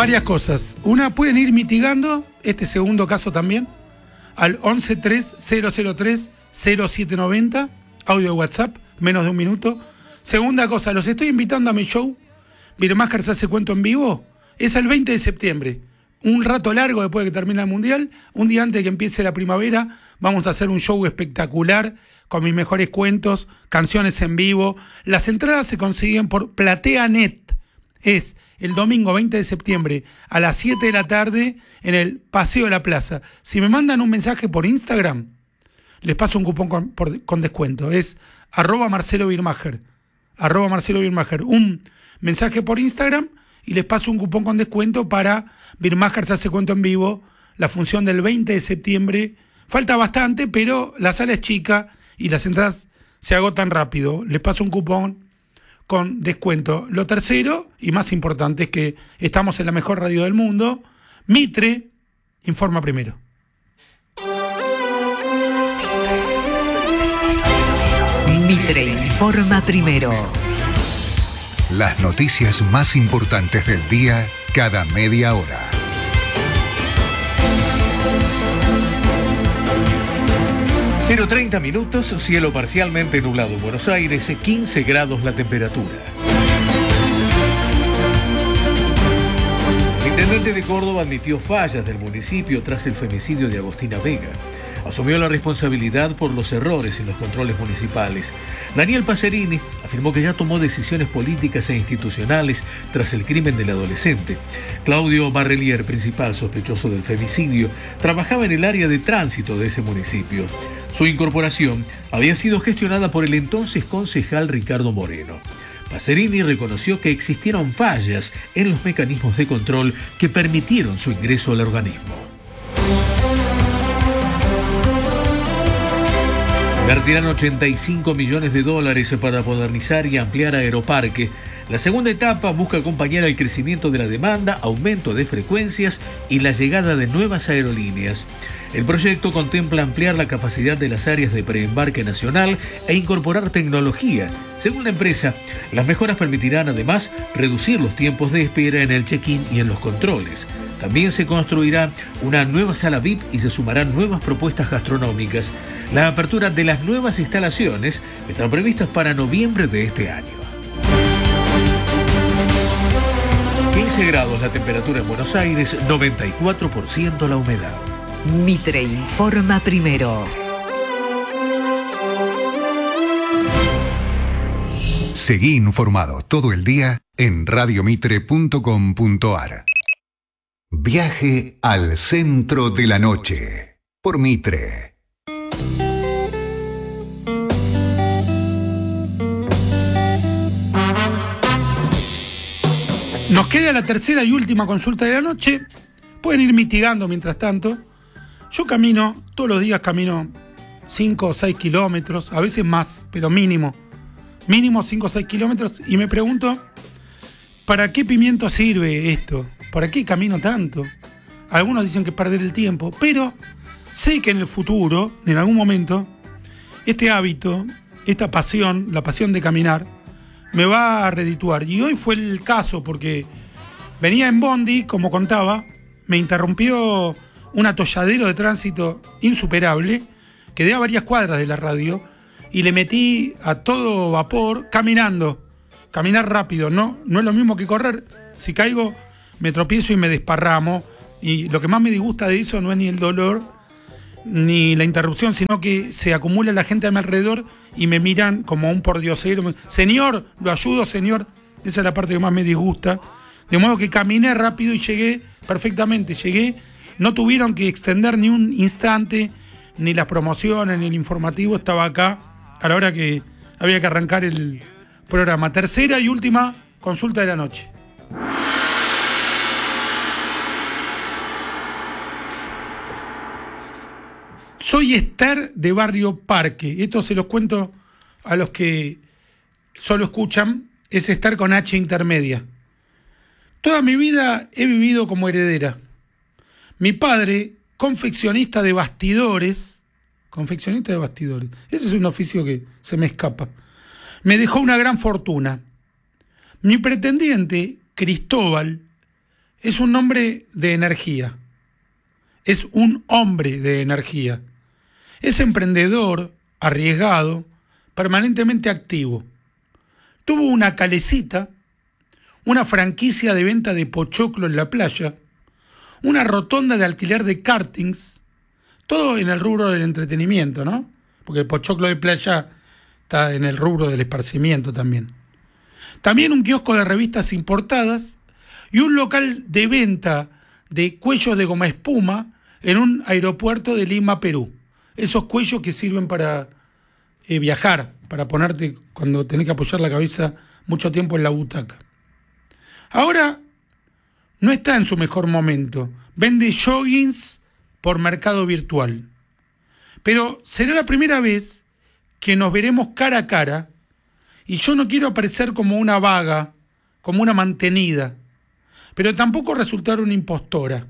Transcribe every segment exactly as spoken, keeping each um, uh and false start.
Varias cosas. Una, pueden ir mitigando este segundo caso también al once tres cero cero tres cero siete noventa, audio de WhatsApp, menos de un minuto. Segunda cosa, los estoy invitando a mi show Birmacher se hace cuento en vivo. Es el veinte de septiembre, un rato largo después de que termine el Mundial, un día antes de que empiece la primavera. Vamos a hacer un show espectacular con mis mejores cuentos, canciones en vivo. Las entradas se consiguen por PlateaNet. Es el domingo veinte de septiembre a las siete de la tarde en el Paseo de la Plaza. Si me mandan un mensaje por Instagram, les paso un cupón con, por, con descuento. Es arroba Marcelo Birmacher. Arroba Marcelo Birmacher. Un mensaje por Instagram y les paso un cupón con descuento para Birmacher se hace cuento en vivo, la función del veinte de septiembre. Falta bastante, pero la sala es chica y las entradas se agotan rápido. Les paso un cupón con descuento. Lo tercero y más importante es que estamos en la mejor radio del mundo. Mitre informa primero. Mitre informa primero. Las noticias más importantes del día cada media hora. cero treinta minutos, cielo parcialmente nublado en Buenos Aires, quince grados la temperatura. El intendente de Córdoba admitió fallas del municipio tras el femicidio de Agostina Vega. Asumió la responsabilidad por los errores en los controles municipales. Daniel Pacerini afirmó que ya tomó decisiones políticas e institucionales tras el crimen del adolescente. Claudio Barrelier, principal sospechoso del femicidio, trabajaba en el área de tránsito de ese municipio. Su incorporación había sido gestionada por el entonces concejal Ricardo Moreno. Pacerini reconoció que existieron fallas en los mecanismos de control que permitieron su ingreso al organismo. Invertirán ochenta y cinco millones de dólares para modernizar y ampliar Aeroparque. La segunda etapa busca acompañar el crecimiento de la demanda, aumento de frecuencias y la llegada de nuevas aerolíneas. El proyecto contempla ampliar la capacidad de las áreas de preembarque nacional e incorporar tecnología. Según la empresa, las mejoras permitirán además reducir los tiempos de espera en el check-in y en los controles. También se construirá una nueva sala V I P y se sumarán nuevas propuestas gastronómicas. La apertura de las nuevas instalaciones están previstas para noviembre de este año. quince grados la temperatura en Buenos Aires, noventa y cuatro por ciento la humedad. Mitre informa primero. Seguí informado todo el día en radiomitre punto com punto ar. Viaje al centro de la noche por Mitre. Nos queda la tercera y última consulta de la noche. Pueden ir mitigando mientras tanto. Yo camino, todos los días camino cinco o seis kilómetros, a veces más, pero mínimo. Mínimo cinco o seis kilómetros. Y me pregunto, ¿para qué pimiento sirve esto? ¿Para qué camino tanto? Algunos dicen que perder el tiempo, pero sé que en el futuro, en algún momento, este hábito, esta pasión, la pasión de caminar, me va a redituar. Y hoy fue el caso porque venía en bondi, como contaba, me interrumpió un atolladero de tránsito insuperable, quedé a varias cuadras de la radio y le metí a todo vapor caminando, caminar rápido, no, no es lo mismo que correr. Si caigo me tropiezo y me desparramo, y lo que más me disgusta de eso no es ni el dolor ni la interrupción, sino que se acumula la gente a mi alrededor y me miran como un pordiosero. Señor, lo ayudo, señor. Esa es la parte que más me disgusta. De modo que caminé rápido y llegué perfectamente. Llegué, no tuvieron que extender ni un instante, ni las promociones, ni el informativo. Estaba acá a la hora que había que arrancar el programa. Tercera y última consulta de la noche. Soy Esther de Barrio Parque. Esto se los cuento a los que solo escuchan. Es Esther con H intermedia. Toda mi vida he vivido como heredera. Mi padre, confeccionista de bastidores, confeccionista de bastidores, ese es un oficio que se me escapa, me dejó una gran fortuna. Mi pretendiente, Cristóbal, es un nombre de energía. Es un hombre de energía. Es emprendedor, arriesgado, permanentemente activo. Tuvo una calecita, una franquicia de venta de pochoclo en la playa, una rotonda de alquiler de kartings, todo en el rubro del entretenimiento, ¿no? Porque el pochoclo de playa está en el rubro del esparcimiento también. También un kiosco de revistas importadas y un local de venta de cuellos de goma espuma en un aeropuerto de Lima, Perú. Esos cuellos que sirven para eh, viajar, para ponerte cuando tenés que apoyar la cabeza mucho tiempo en la butaca. Ahora no está en su mejor momento. Vende joggings por mercado virtual. Pero será la primera vez que nos veremos cara a cara y yo no quiero aparecer como una vaga, como una mantenida, pero tampoco resultar una impostora.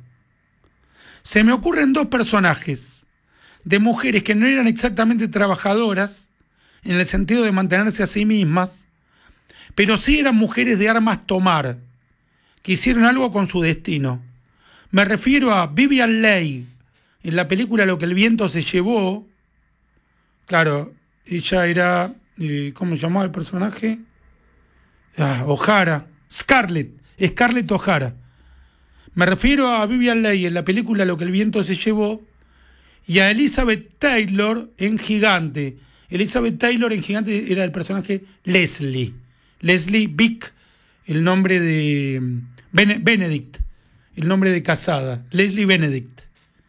Se me ocurren dos personajes de mujeres que no eran exactamente trabajadoras en el sentido de mantenerse a sí mismas, pero sí eran mujeres de armas tomar, que hicieron algo con su destino. Me refiero a Vivien Leigh, en la película Lo que el viento se llevó. Claro, ella era, eh, ¿cómo se llamaba el personaje? Ah, O'Hara, Scarlett, Scarlett O'Hara. Me refiero a Vivien Leigh en la película Lo que el viento se llevó y a Elizabeth Taylor en Gigante. Elizabeth Taylor en Gigante era el personaje Leslie. Leslie Bick, el nombre de Bene- Benedict, el nombre de casada, Leslie Benedict.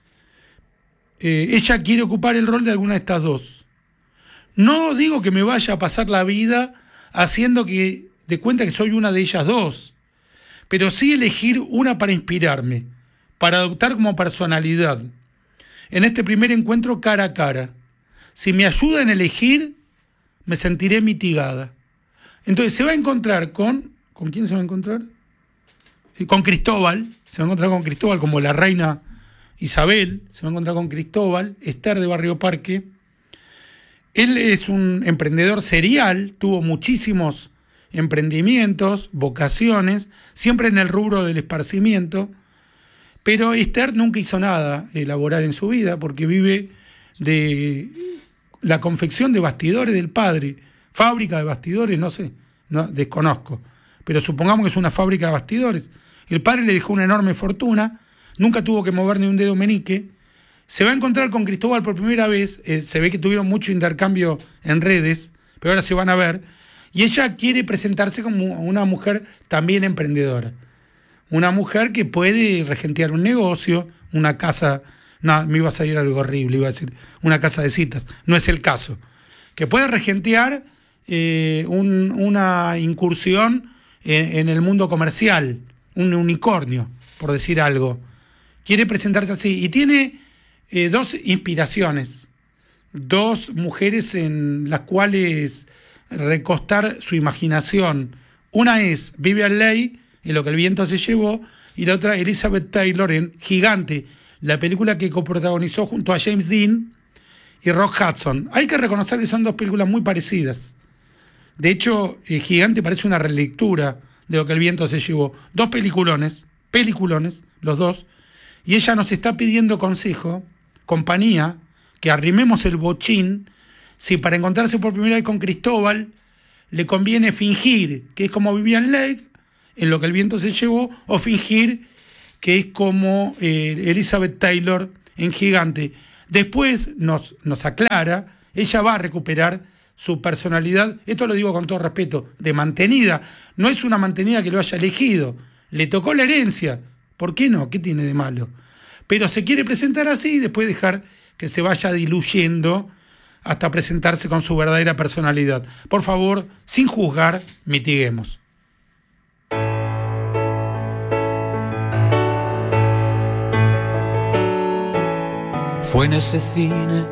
Eh, ella quiere ocupar el rol de alguna de estas dos. No digo que me vaya a pasar la vida haciendo que de cuenta que soy una de ellas dos, pero sí elegir una para inspirarme, para adoptar como personalidad. En este primer encuentro cara a cara. Si me ayuda en elegir, me sentiré mitigada. Entonces se va a encontrar con... ¿Con quién se va a encontrar? Eh, con Cristóbal. Se va a encontrar con Cristóbal como la reina Isabel. Se va a encontrar con Cristóbal, Esther de Barrio Parque. Él es un emprendedor serial, tuvo muchísimos emprendimientos, vocaciones, siempre en el rubro del esparcimiento, pero Esther nunca hizo nada eh, laboral en su vida porque vive de la confección de bastidores del padre, fábrica de bastidores, no sé, no, desconozco, pero supongamos que es una fábrica de bastidores. El padre le dejó una enorme fortuna, nunca tuvo que mover ni un dedo meñique. Se va a encontrar con Cristóbal por primera vez, eh, se ve que tuvieron mucho intercambio en redes, pero ahora se van a ver, y ella quiere presentarse como una mujer también emprendedora. Una mujer que puede regentear un negocio, una casa, no, me iba a salir algo horrible, iba a decir una casa de citas, no es el caso. Que puede regentear eh, un, una incursión en, en el mundo comercial, un unicornio, por decir algo. Quiere presentarse así y tiene eh, dos inspiraciones, dos mujeres en las cuales recostar su imaginación. Una es Vivien Leigh, en Lo que el viento se llevó, y la otra Elizabeth Taylor en Gigante, la película que coprotagonizó junto a James Dean y Rock Hudson. Hay que reconocer que son dos películas muy parecidas. De hecho, eh, Gigante parece una relectura de Lo que el viento se llevó. Dos peliculones, peliculones, los dos, y ella nos está pidiendo consejo, compañía, que arrimemos el bochín, si para encontrarse por primera vez con Cristóbal le conviene fingir que es como Vivien Leigh en Lo que el viento se llevó, o fingir que es como eh, Elizabeth Taylor en Gigante. Después nos, nos aclara, ella va a recuperar su personalidad, esto lo digo con todo respeto, de mantenida. No es una mantenida que lo haya elegido, le tocó la herencia, ¿por qué no? ¿Qué tiene de malo? Pero se quiere presentar así y después dejar que se vaya diluyendo hasta presentarse con su verdadera personalidad. Por favor, sin juzgar, mitiguemos. Fue en ese cine